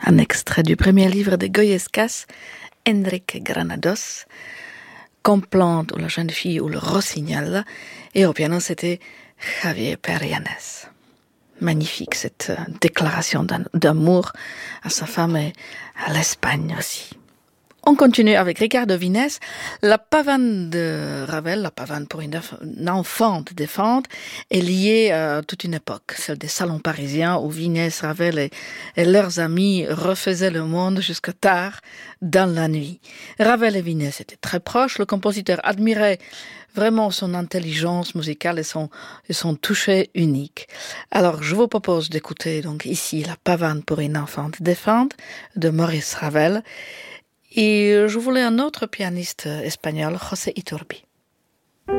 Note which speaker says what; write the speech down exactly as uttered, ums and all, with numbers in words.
Speaker 1: un extrait du premier livre de Goyescas, Enrique Granados, Complainte ou la jeune fille ou le rossignol, et au piano c'était Javier Perianes. Magnifique cette déclaration d'amour à sa femme et à l'Espagne aussi. On continue avec Ricardo Vines, la pavane de Ravel, la pavane pour une, une enfant de défendre, est liée à toute une époque, celle des salons parisiens où Vines, Ravel et, et leurs amis refaisaient le monde jusque tard dans la nuit. Ravel et Vines étaient très proches, le compositeur admirait vraiment son intelligence musicale et son, et son toucher unique. Alors, je vous propose d'écouter donc ici la pavane pour une enfant de défendre de Maurice Ravel. Et je voulais un autre pianiste espagnol, José Iturbi.